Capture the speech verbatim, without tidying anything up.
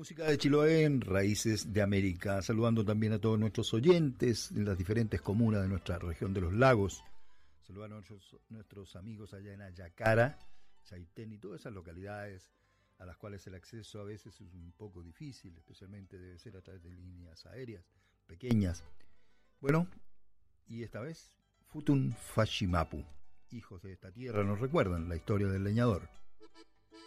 Música de Chiloé en Raíces de América, saludando también a todos nuestros oyentes en las diferentes comunas de nuestra región de los lagos. Saludar a nuestros, nuestros amigos allá en Ayacara, Chaitén y todas esas localidades a las cuales el acceso a veces es un poco difícil, especialmente debe ser a través de líneas aéreas pequeñas. Bueno, y esta vez Futun Fashimapu, hijos de esta tierra, nos recuerdan la historia del leñador.